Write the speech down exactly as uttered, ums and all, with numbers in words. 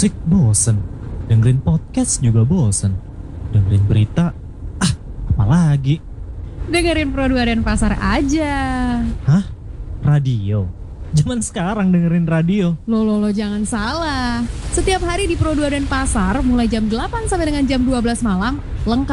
musik bosen, dengerin podcast juga bosen, dengerin berita, ah apalagi. Dengerin Pro dua Denpasar aja. Hah? Radio? Zaman sekarang dengerin radio. Loh, loh, loh, jangan salah. Setiap hari di Pro dua Denpasar, mulai jam delapan sampai dengan jam dua belas malam, lengkap